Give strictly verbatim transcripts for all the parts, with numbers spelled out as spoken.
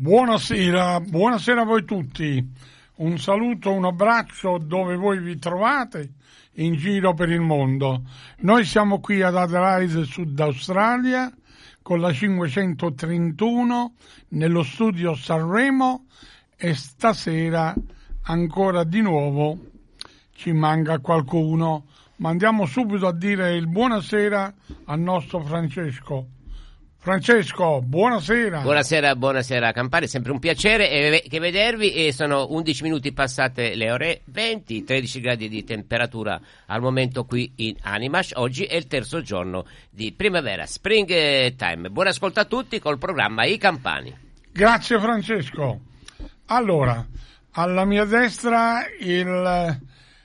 Buonasera, buonasera a voi tutti. Un saluto, un abbraccio dove voi vi trovate in giro per il mondo. Noi siamo qui ad Adelaide, Sud Australia, con la cinquecentotrentuno nello studio Sanremo, e stasera ancora di nuovo ci manca qualcuno. Ma andiamo subito a dire il buonasera al nostro Francesco. Francesco, buonasera. Buonasera, buonasera Campari, sempre un piacere eh, che vedervi. E sono undici minuti passate le ore venti, tredici gradi di temperatura al momento qui in Animash. Oggi è il terzo giorno di primavera, spring time. Buon ascolto a tutti col programma I Campani. Grazie Francesco. Allora, alla mia destra il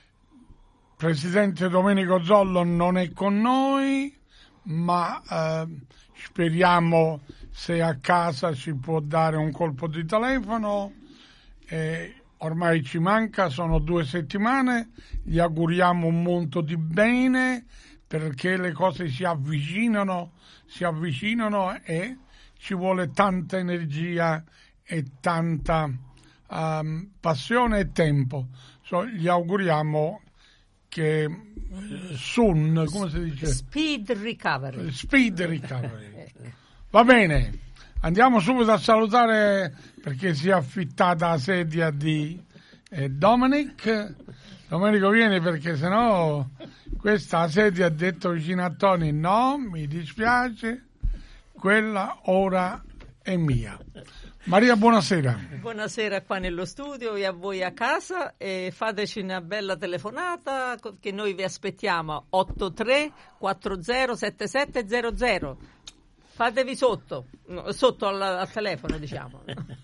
presidente Domenico Zollo non è con noi, ma eh, speriamo, se a casa ci può dare un colpo di telefono. Eh, ormai ci manca, sono due settimane, gli auguriamo un monto di bene, perché le cose si avvicinano, si avvicinano e ci vuole tanta energia e tanta um, passione e tempo. So, gli auguriamo che soon, come si dice? Speed recovery. Speed recovery. Va bene, andiamo subito a salutare, perché si è affittata la sedia di eh, Dominic. Domenico, vieni, perché sennò questa sedia, ha detto vicino a Tony, no, mi dispiace, quella ora è mia. Maria, buonasera. Buonasera qua nello studio e a voi a casa, e fateci una bella telefonata che noi vi aspettiamo. Otto tre quattro zero sette sette zero zero. Fatevi sotto, no, sotto al, al telefono, diciamo.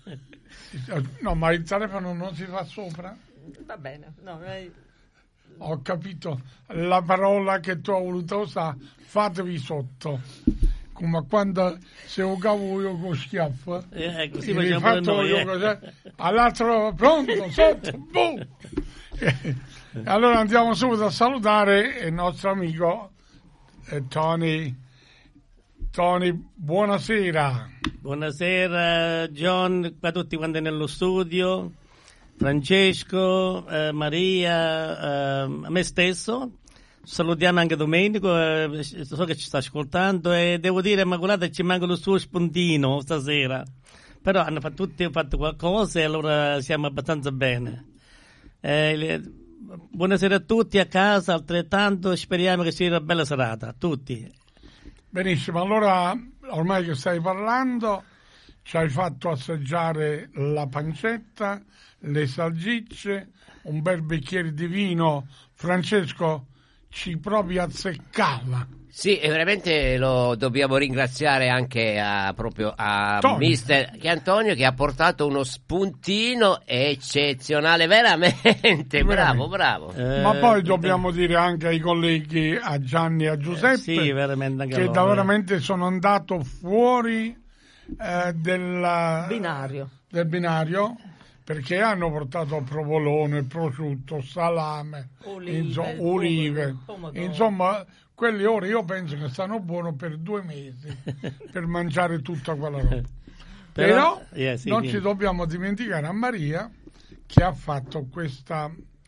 No, ma il telefono non si fa sopra? Va bene. No, eh... Ho capito la parola che tu hai voluto usare, fatevi sotto. Come quando se un cavo io con schiaffo, eh, così e facciamo fatto noi, io eh. così, all'altro pronto, sotto, boom. E allora andiamo subito a salutare il nostro amico eh, Tony. Tony, buonasera. Buonasera John, qua tutti quanti nello studio, Francesco, eh, Maria, eh, me stesso. Salutiamo anche Domenico, eh, so che ci sta ascoltando, e devo dire, Immacolata, ci manca lo suo spuntino stasera, però hanno fatto tutti fatto qualcosa e allora siamo abbastanza bene. Eh, le, buonasera a tutti a casa, altrettanto speriamo che sia una bella serata a tutti. Benissimo, allora ormai che stai parlando ci hai fatto assaggiare la pancetta, le salsicce, un bel bicchiere di vino. Francesco ci proprio azzeccava. Sì, e veramente lo dobbiamo ringraziare anche a, proprio a Tony. mister che Antonio, che ha portato uno spuntino eccezionale, veramente, bravo, bravo. Eh, Ma poi dobbiamo dire anche ai colleghi, a Gianni e a Giuseppe, eh, sì, veramente anche che loro, da eh. veramente sono andato fuori eh, del Binario. del binario, perché hanno portato provolone, prosciutto, salame, Olive, inso- olive. pomodoro. Insomma, quelli ora io penso che stanno buono per due mesi per mangiare tutta quella roba. Però, Però yeah, sì, non sì. ci dobbiamo dimenticare a Maria, che ha fatto questa,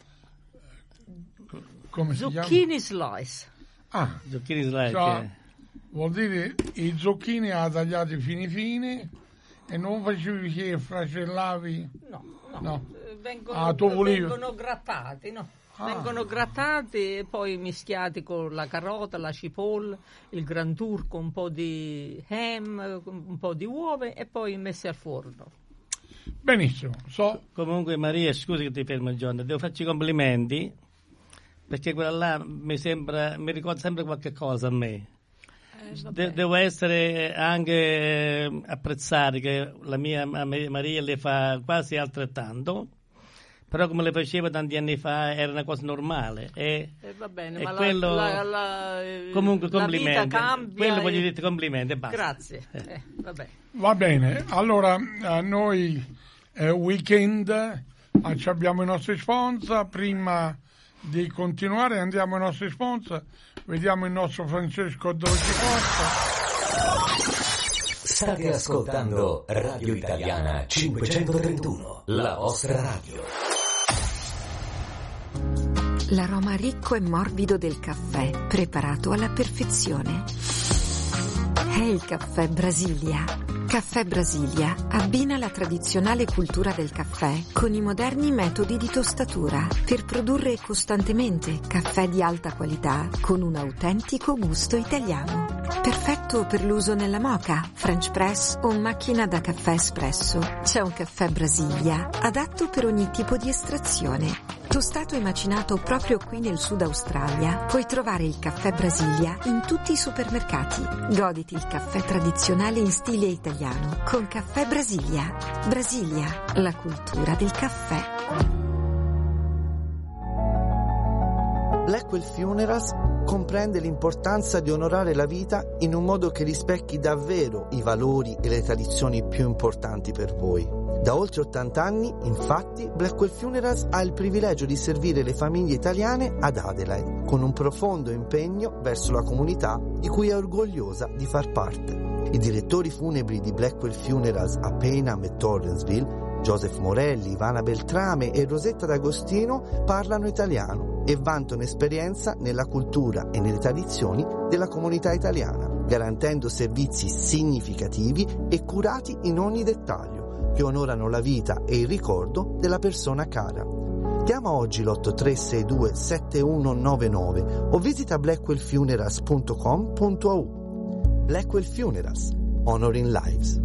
come si chiama? Zucchini slice. Ah, Zucchini slice, cioè, eh. vuol dire i zucchini ha tagliati fini fini e non facevi che fracellavi. No, no. No. Eh, Vengono, Ah, tu volevi- vengono grattati, no? Ah. Vengono grattati e poi mischiati con la carota, la cipolla, il gran turco, un po' di ham, un po' di uova e poi messi al forno. Benissimo, so. Comunque Maria, scusi che ti fermo John, devo farci i complimenti, perché quella là mi sembra, mi ricorda sempre qualche cosa a me. De- devo essere anche eh, apprezzare che la mia ma- Maria le fa quasi altrettanto, però come le faceva tanti anni fa era una cosa normale. E, Eh, va bene, e ma la- quello, la, la, eh, comunque la complimenti. vita cambia. Quello e- voglio dirti complimenti e basta. Grazie. Eh, vabbè. Va bene, allora a noi è weekend, eh, ci abbiamo i nostri sponsor. Prima di continuare andiamo ai nostri sponsor, vediamo il nostro Francesco dove ci porta. State ascoltando Radio Italiana cinquecentotrentuno, la vostra radio. L'aroma ricco e morbido del caffè, preparato alla perfezione. È il caffè Brasilia. Caffè Brasilia abbina la tradizionale cultura del caffè con i moderni metodi di tostatura per produrre costantemente caffè di alta qualità con un autentico gusto italiano. Perfetto per l'uso nella moka, French press o macchina da caffè espresso. C'è un caffè Brasilia adatto per ogni tipo di estrazione. Tostato e macinato proprio qui nel Sud Australia, puoi trovare il caffè Brasilia in tutti i supermercati. Goditi il caffè tradizionale in stile italiano con Caffè Brasilia. Brasilia, la cultura del caffè. Blackwell Funerals comprende l'importanza di onorare la vita in un modo che rispecchi davvero i valori e le tradizioni più importanti per voi. Da oltre ottanta anni, infatti, Blackwell Funerals ha il privilegio di servire le famiglie italiane ad Adelaide, con un profondo impegno verso la comunità di cui è orgogliosa di far parte. I direttori funebri di Blackwell Funerals a Payneham e Torrensville, Joseph Morelli, Ivana Beltrame e Rosetta D'Agostino, parlano italiano e vantano esperienza nella cultura e nelle tradizioni della comunità italiana, garantendo servizi significativi e curati in ogni dettaglio, che onorano la vita e il ricordo della persona cara. Chiama oggi l'otto tre sei due sette uno nove nove o visita blackwell funerals punto com punto a u. Blackwell Funerals, Honoring Lives.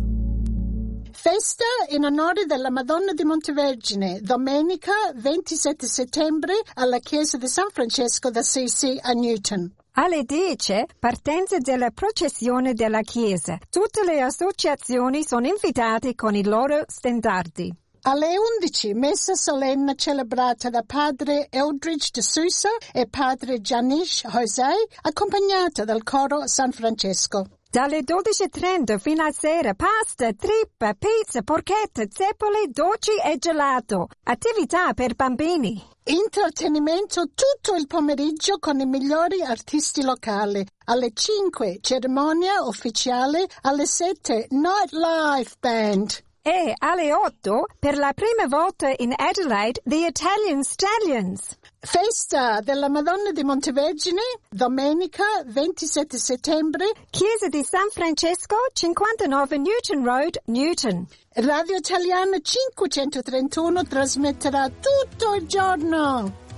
Festa in onore della Madonna di Montevergine, domenica ventisette settembre alla chiesa di San Francesco d'Assisi a Newton. Alle dieci, partenza della processione della chiesa. Tutte le associazioni sono invitate con i loro stendardi. Alle undici, messa solenne celebrata da padre Eldridge de Sousa e padre Janish José, accompagnata dal coro San Francesco. Dalle dodici e trenta fino a sera, pasta, trippa, pizza, porchetta, zeppole, dolci e gelato. Attività per bambini. Intrattenimento tutto il pomeriggio con i migliori artisti locali. Alle cinque, cerimonia ufficiale. Alle sette, nightlife band. E alle otto, per la prima volta in Adelaide, The Italian Stallions. Festa della Madonna di Montevergine, domenica ventisette settembre. Chiesa di San Francesco, cinquantanove Newton Road, Newton. Radio Italiana cinquecentotrentuno trasmetterà tutto il giorno.